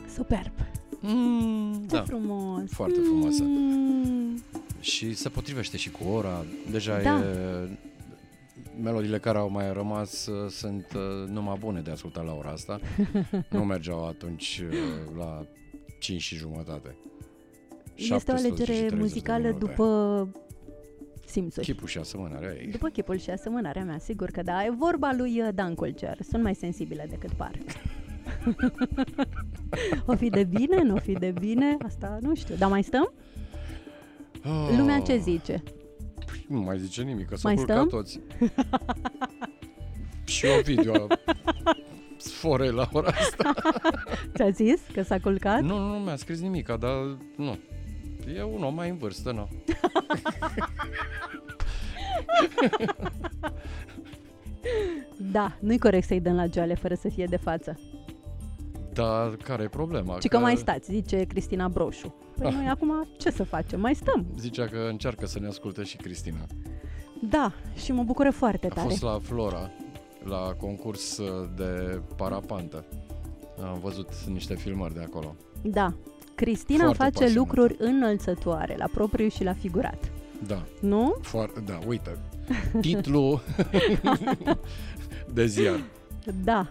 Superb. Ce Da, frumos. foarte frumoasă. Și se potrivește și cu ora. Deja Da. Melodiile care au mai rămas sunt numai bune de ascultat la ora asta. Nu mergeau atunci la 5:30. Este o alegere muzicală după simțuri. Chipul și asemănarea ei. După chipul și asemănarea mea, sigur că da. E vorba lui Dan Culcer. Sunt mai sensibile decât par. O fi de bine, nu o fi de bine? Asta nu știu. Dar mai stăm? Lumea ce zice? Nu mai zice nimic, că s-au Mai culcat stăm? toți. Și Ovidiu a sforei la ora asta. Ți-a zis că s-a culcat? Nu mi-a scris nimic, dar nu. E un om mai în vârstă, nu. Da, nu-i corect să-i dăm la joale fără să fie de față. Dar care e problema? Și că mai stați, zice Cristina Broșu. Păi noi acum ce să facem? Mai stăm. Zicea că încearcă să ne asculte și Cristina. Da, și mă bucură foarte A tare. fost la Flora, la concurs de parapantă. Am văzut niște filmări de acolo. Da, Cristina Foarte face pasionată. lucruri înălțătoare, la propriu și la figurat. Da, Nu? da, uite. Titlu de ziar. Da.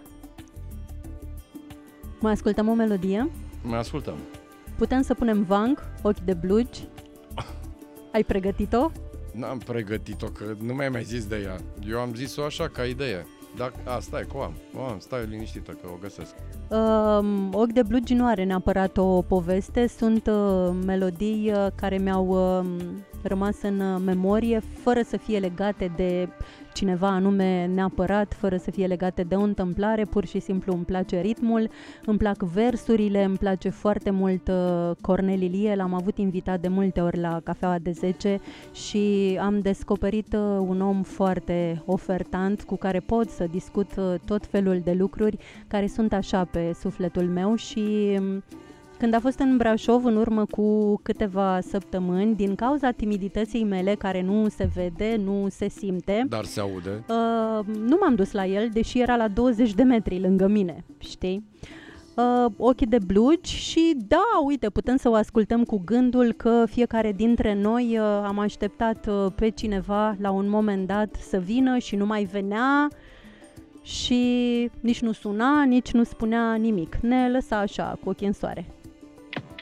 Mai ascultăm o melodie? Mai ascultăm. Putem să punem Vang, Ochi de blugi? Ai pregătit-o? N-am pregătit-o, că nu mi-ai zis de ea. Eu am zis-o așa, ca idee. Dar, stai, că o am. Stai liniștită, că o găsesc. Ochi de blugi nu are neapărat o poveste, sunt melodii care mi-au rămas în memorie, fără să fie legate de cineva anume neapărat, fără să fie legate de o întâmplare, pur și simplu îmi place ritmul, îmi plac versurile, îmi place foarte mult Cornel Ilie, l-am avut invitat de multe ori la Cafeaua de 10 și am descoperit un om foarte ofertant cu care pot să discut tot felul de lucruri care sunt așa pe sufletul meu și când a fost în Brașov în urmă cu câteva săptămâni, din cauza timidității mele care nu se vede, nu se simte, Dar se aude. nu m-am dus la el, deși era la 20 de metri lângă mine, știi? Ochii de blugi și da, uite, putem să o ascultăm cu gândul că fiecare dintre noi am așteptat pe cineva la un moment dat să vină și nu mai venea și nici nu suna, nici nu spunea nimic. Ne lăsa așa, cu ochii în soare.